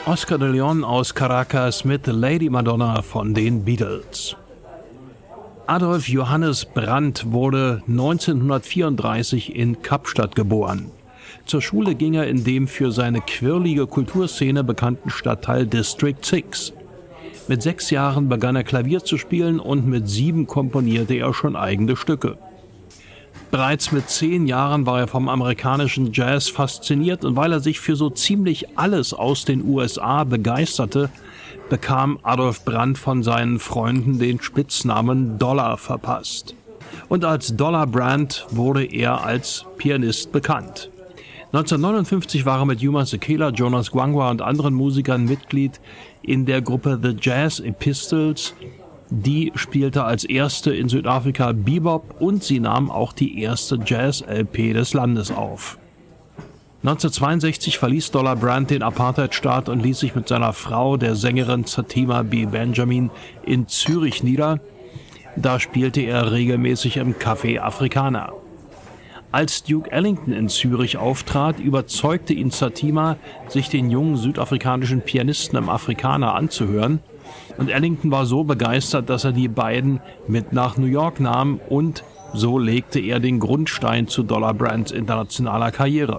Oscar de Leon aus Caracas mit Lady Madonna von den Beatles. Adolf Johannes Brandt wurde 1934 in Kapstadt geboren. Zur Schule ging er in dem für seine quirlige Kulturszene bekannten Stadtteil District 6. Mit 6 Jahren begann er Klavier zu spielen und mit 7 komponierte er schon eigene Stücke. Bereits mit 10 Jahren war er vom amerikanischen Jazz fasziniert und weil er sich für so ziemlich alles aus den USA begeisterte, bekam Adolf Brandt von seinen Freunden den Spitznamen Dollar verpasst. Und als Dollar Brandt wurde er als Pianist bekannt. 1959 war er mit Yuma Sekela, Jonas Gwangwa und anderen Musikern Mitglied in der Gruppe The Jazz Epistles. Die spielte als erste in Südafrika Bebop und sie nahm auch die erste Jazz-LP des Landes auf. 1962 verließ Dollar Brandt den Apartheidstaat und ließ sich mit seiner Frau, der Sängerin Satima B. Benjamin, in Zürich nieder. Da spielte er regelmäßig im Café Afrikaner. Als Duke Ellington in Zürich auftrat, überzeugte ihn Satima, sich den jungen südafrikanischen Pianisten im Afrikaner anzuhören. Und Ellington war so begeistert, dass er die beiden mit nach New York nahm und so legte er den Grundstein zu Dollar Brandts internationaler Karriere.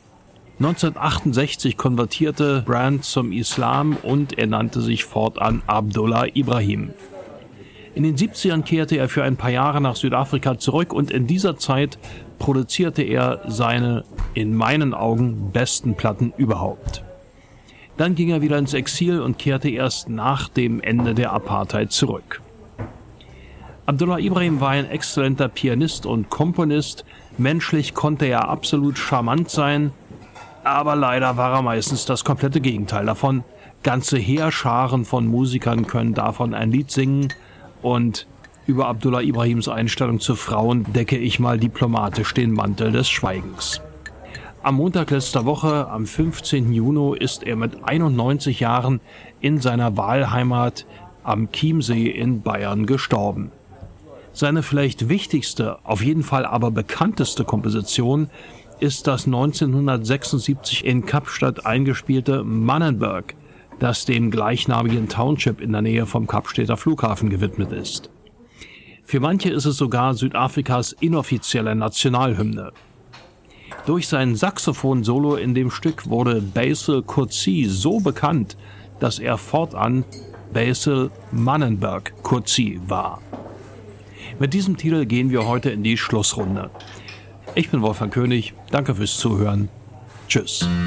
1968 konvertierte Brandt zum Islam und er nannte sich fortan Abdullah Ibrahim. In den 70ern kehrte er für ein paar Jahre nach Südafrika zurück und in dieser Zeit produzierte er seine, in meinen Augen, besten Platten überhaupt. Dann ging er wieder ins Exil und kehrte erst nach dem Ende der Apartheid zurück. Abdullah Ibrahim war ein exzellenter Pianist und Komponist. Menschlich konnte er absolut charmant sein, aber leider war er meistens das komplette Gegenteil davon. Ganze Heerscharen von Musikern können davon ein Lied singen und über Abdullah Ibrahims Einstellung zu Frauen decke ich mal diplomatisch den Mantel des Schweigens. Am Montag letzter Woche, am 15. Juni, ist er mit 91 Jahren in seiner Wahlheimat am Chiemsee in Bayern gestorben. Seine vielleicht wichtigste, auf jeden Fall aber bekannteste Komposition ist das 1976 in Kapstadt eingespielte Mannenberg, das dem gleichnamigen Township in der Nähe vom Kapstädter Flughafen gewidmet ist. Für manche ist es sogar Südafrikas inoffizielle Nationalhymne. Durch sein Saxophon-Solo in dem Stück wurde Basil Coetzee so bekannt, dass er fortan Basil Mannenberg Coetzee war. Mit diesem Titel gehen wir heute in die Schlussrunde. Ich bin Wolfgang König, danke fürs Zuhören. Tschüss.